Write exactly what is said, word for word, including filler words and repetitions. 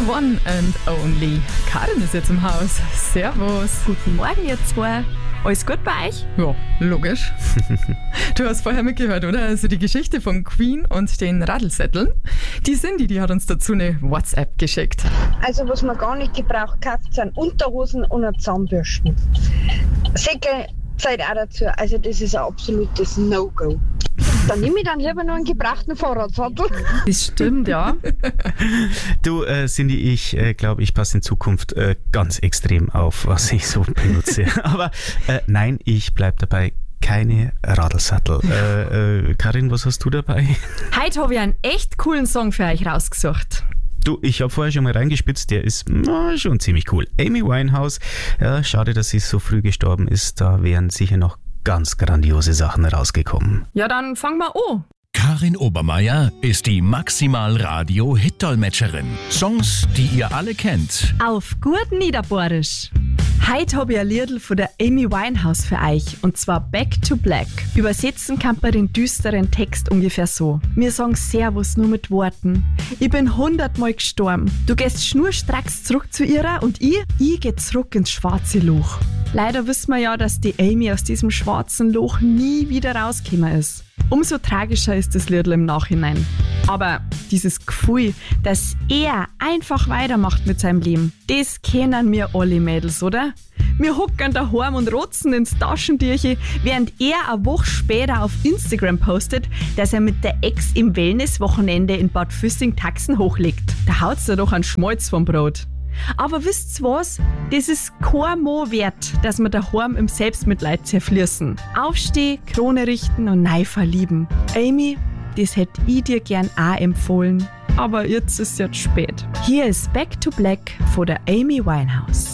one and only. Karin ist jetzt im Haus. Servus. Guten Morgen, ihr zwei. Alles gut bei euch? Ja, logisch. Du hast vorher mitgehört, oder? Also die Geschichte von Queen und den Radlsätteln. Die Cindy, die hat uns dazu eine WhatsApp geschickt. Also was man gar nicht gebraucht kauft, sind Unterhosen und ein Zahnbürsten. Säcke zählt auch dazu. Also das ist ein absolutes No-Go. Dann nehme ich dann lieber noch einen gebrauchten Fahrradsattel. Das stimmt, ja. Du, äh, Cindy, ich äh, glaube, ich passe in Zukunft äh, ganz extrem auf, was ich so benutze. Aber äh, nein, ich bleibe dabei. Keine Radlsattel. Äh, äh, Karin, was hast du dabei? Heute habe ich einen echt coolen Song für euch rausgesucht. Du, ich habe vorher schon mal reingespitzt, der ist na, schon ziemlich cool. Amy Winehouse, ja, schade, dass sie so früh gestorben ist, da wären sicher noch ganz grandiose Sachen rausgekommen. Ja, dann fangen wir an. Karin Obermeier ist die Maximal-Radio-Hit-Dolmetscherin. Songs, die ihr alle kennt. Auf gut Niederbohrisch. Heute habe ich ein Liedl von der Amy Winehouse für euch, und zwar Back to Black. Übersetzen kann man den düsteren Text ungefähr so. Wir sagen Servus nur mit Worten. Ich bin hundertmal gestorben. Du gehst schnurstracks zurück zu ihrer und ich, ich geh zurück ins schwarze Loch. Leider wissen wir ja, dass die Amy aus diesem schwarzen Loch nie wieder rausgekommen ist. Umso tragischer ist das Liedl im Nachhinein. Aber dieses Gefühl, dass er einfach weitermacht mit seinem Leben, das kennen wir alle Mädels, oder? Wir hocken daheim und rotzen ins Taschentücher, während er eine Woche später auf Instagram postet, dass er mit der Ex im Wellnesswochenende in Bad Füssing-Taxen hochlegt. Da haut's da doch einen Schmalz vom Brot. Aber wisst ihr was? Das ist kein Mo wert, dass wir daheim im Selbstmitleid zerfließen. Aufstehen, Krone richten und neu verlieben. Amy, das hätte ich dir gern auch empfohlen. Aber jetzt ist es jetzt spät. Hier ist Back to Black von der Amy Winehouse.